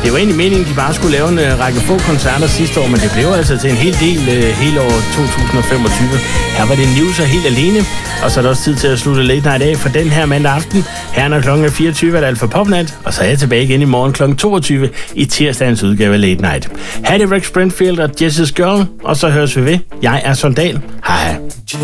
Det var egentlig meningen, at de bare skulle lave en række få koncerter sidste år, men det blev altså til en hel del hele år 2025. Her var det News og helt alene, og så er det også tid til at slutte Late Night af for den her mandag aften. Her når klokken 24 er det Alfa Popnat, og så er jeg tilbage igen i morgen klokken 22 i tirsdagens udgave af Late Night. Her er det Rex Brentfield og Jess's Girl, og så høres vi ved. Jeg er Sondal. Hej.